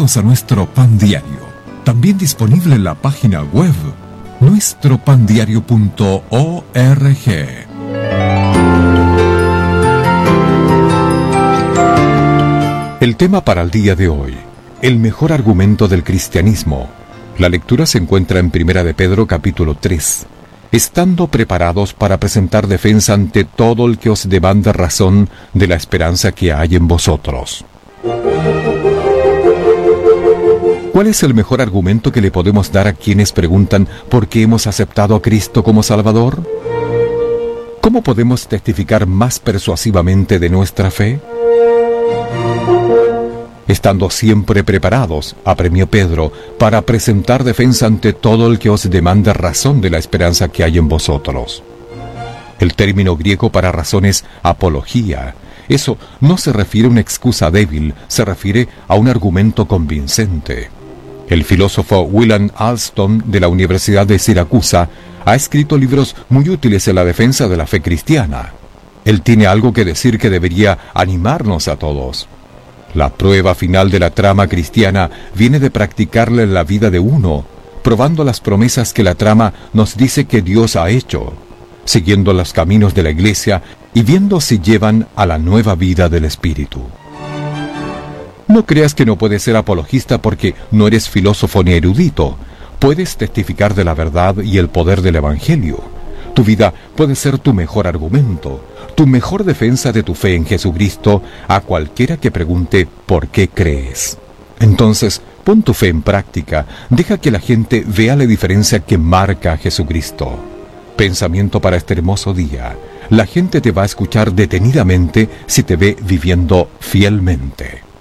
Bienvenidos a nuestro Pan Diario, también disponible en la página web nuestropandiario.org. El tema para el día de hoy: el mejor argumento del cristianismo. La lectura se encuentra en 1 de Pedro capítulo 3. Estando preparados para presentar defensa ante todo el que os demande razón de la esperanza que hay en vosotros. ¿Cuál es el mejor argumento que le podemos dar a quienes preguntan por qué hemos aceptado a Cristo como Salvador? ¿Cómo podemos testificar más persuasivamente de nuestra fe? Estando siempre preparados, apremió Pedro, para presentar defensa ante todo el que os demande razón de la esperanza que hay en vosotros. El término griego para razón es apología. Eso no se refiere a una excusa débil, se refiere a un argumento convincente. El filósofo William Alston de la Universidad de Siracusa ha escrito libros muy útiles en la defensa de la fe cristiana. Él tiene algo que decir que debería animarnos a todos. La prueba final de la trama cristiana viene de practicarla en la vida de uno, probando las promesas que la trama nos dice que Dios ha hecho, siguiendo los caminos de la Iglesia y viendo si llevan a la nueva vida del Espíritu. No creas que no puedes ser apologista porque no eres filósofo ni erudito. Puedes testificar de la verdad y el poder del Evangelio. Tu vida puede ser tu mejor argumento, tu mejor defensa de tu fe en Jesucristo a cualquiera que pregunte por qué crees. Entonces, pon tu fe en práctica, deja que la gente vea la diferencia que marca a Jesucristo. Pensamiento para este hermoso día: la gente te va a escuchar detenidamente si te ve viviendo fielmente.